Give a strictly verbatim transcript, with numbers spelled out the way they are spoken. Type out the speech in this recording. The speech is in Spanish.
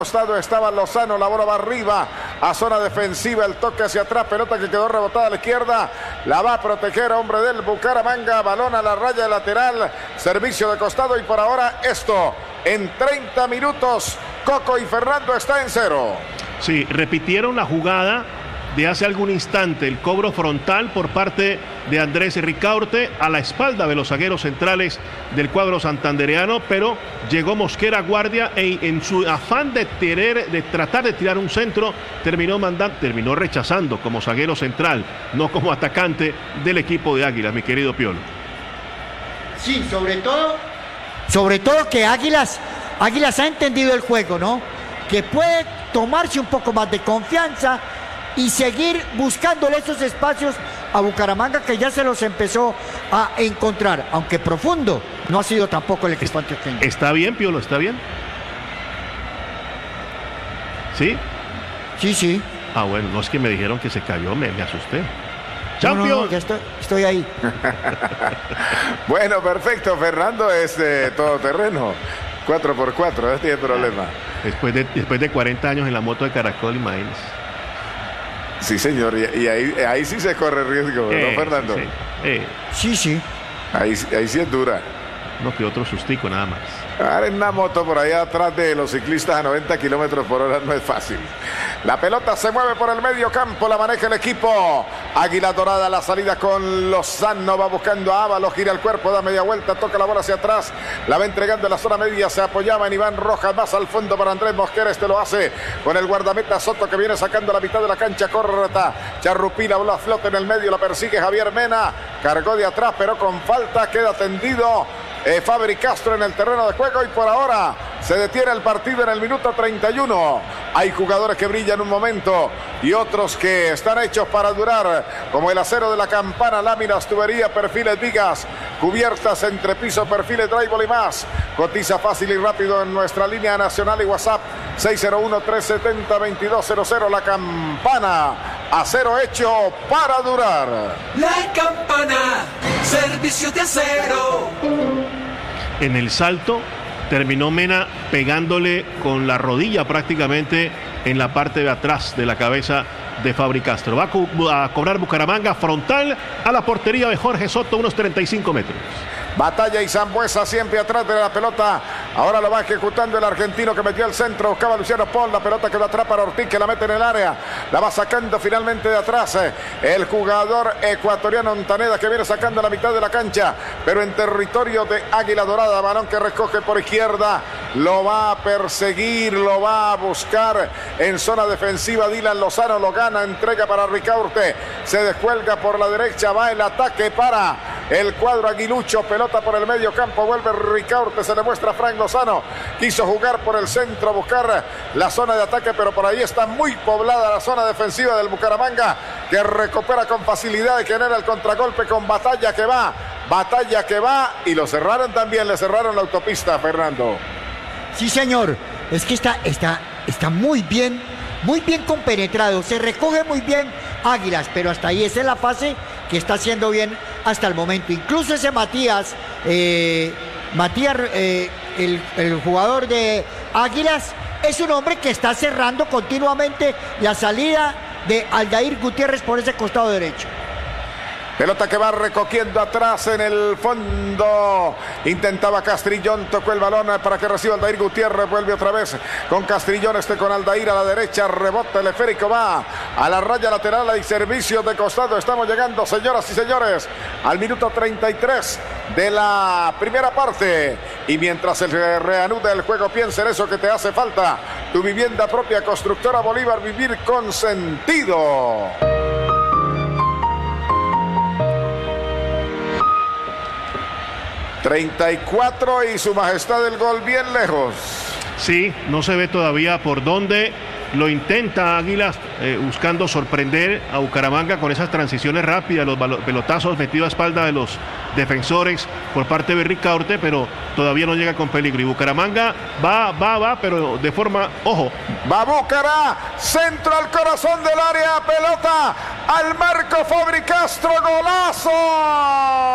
Costado estaba Lozano, la bola va arriba a zona defensiva, el toque hacia atrás, pelota que quedó rebotada a la izquierda, la va a proteger hombre del Bucaramanga, balón a la raya lateral, servicio de costado y por ahora esto, en treinta minutos, Coco y Fernando está en cero. Sí, repitieron la jugada de hace algún instante, el cobro frontal por parte de Andrés Ricaurte a la espalda de los zagueros centrales del cuadro santandereano, pero llegó Mosquera guardia e en su afán de, tener, de tratar de tirar un centro, terminó mandando, terminó rechazando como zaguero central, no como atacante del equipo de Águilas, mi querido Piolo. Sí, sobre todo, sobre todo que Águilas, Águilas ha entendido el juego, ¿no? Que puede tomarse un poco más de confianza y seguir buscándole esos espacios a Bucaramanga, que ya se los empezó a encontrar, aunque profundo no ha sido tampoco el equipo antioqueño. ¿Está bien, Piolo? ¿Está bien? ¿Sí? Sí, sí. Ah, bueno, no es que me dijeron que se cayó, me, me asusté. ¡Champion! No, no, no, ya estoy, estoy ahí. Bueno, perfecto, Fernando es eh, todoterreno. cuatro por cuatro, no tiene problema. Después de, después de cuarenta años en la moto de Caracol, imagínense. Sí, señor, y, y ahí, ahí sí se corre riesgo, eh, ¿no, Fernando? Sí, sí. Eh. sí, sí. Ahí, ahí sí es dura. No, que otro sustico nada más. Ahora en una moto por allá atrás de los ciclistas a noventa kilómetros por hora no es fácil. La pelota se mueve por el medio campo, la maneja el equipo. Águila Dorada, la salida con Lozano, va buscando a Ábalos, gira el cuerpo, da media vuelta, toca la bola hacia atrás, la va entregando en la zona media, se apoyaba en Iván Rojas, más al fondo para Andrés Mosquera, este lo hace con el guardameta Soto que viene sacando la mitad de la cancha, corta, Charrupina, bola flota en el medio, la persigue Javier Mena, cargó de atrás pero con falta, queda tendido Eh, Fabri Castro en el terreno de juego y por ahora se detiene el partido en el minuto treinta y uno. Hay jugadores que brillan un momento y otros que están hechos para durar, como el acero de la campana, láminas, tubería, perfiles, vigas, cubiertas, entrepiso, perfiles, drywall y más. Cotiza fácil y rápido en nuestra línea nacional y WhatsApp seis cero uno, tres siete cero, dos dos cero cero. La Campana, acero hecho para durar. La Campana, servicio de acero. En el salto terminó Mena pegándole con la rodilla prácticamente en la parte de atrás de la cabeza de Fabri Castro. Va a, co a cobrar Bucaramanga frontal a la portería de Jorge Soto, unos treinta y cinco metros. Batalla y Zambuesa siempre atrás de la pelota. Ahora lo va ejecutando el argentino que metió al centro. Buscaba Luciano Pol. La pelota que lo atrapa a Ortiz, que la mete en el área. La va sacando finalmente de atrás el jugador ecuatoriano Ontaneda, que viene sacando la mitad de la cancha, pero en territorio de Águila Dorada. Balón que recoge por izquierda. Lo va a perseguir, lo va a buscar en zona defensiva. Dylan Lozano lo gana, entrega para Ricaurte. Se descuelga por la derecha. Va el ataque para el cuadro aguilucho. Pelota por el medio campo, vuelve Ricaurte, se le muestra a Frank Lozano, quiso jugar por el centro, buscar la zona de ataque, pero por ahí está muy poblada la zona defensiva del Bucaramanga, que recupera con facilidad y genera el contragolpe con Batalla que va, Batalla que va, y lo cerraron también, le cerraron la autopista, Fernando. Sí, señor, es que está, está, está muy bien, muy bien compenetrado, se recoge muy bien Águilas, pero hasta ahí esa es la fase que está haciendo bien hasta el momento. Incluso ese Matías, eh, Matías, eh, el, el jugador de Águilas, es un hombre que está cerrando continuamente la salida de Aldair Gutiérrez por ese costado derecho. Pelota que va recogiendo atrás en el fondo. Intentaba Castrillón, tocó el balón para que reciba Aldair Gutiérrez. Vuelve otra vez con Castrillón, este con Aldair a la derecha. Rebota el esférico, va a la raya lateral. Hay servicio de costado. Estamos llegando, señoras y señores, al minuto treinta y tres de la primera parte. Y mientras se reanuda el juego, piensa en eso que te hace falta. Tu vivienda propia, Constructora Bolívar, vivir con sentido. treinta y cuatro y su majestad el gol bien lejos. Sí, no se ve todavía por dónde. Lo intenta Águilas, eh, buscando sorprender a Bucaramanga con esas transiciones rápidas, los pelotazos metidos a espalda de los defensores por parte de Ricaurte, pero todavía no llega con peligro. Y Bucaramanga va, va, va, pero de forma, ojo. Va Bucara, centro al corazón del área, pelota al marco, Fabri Castro, golazo.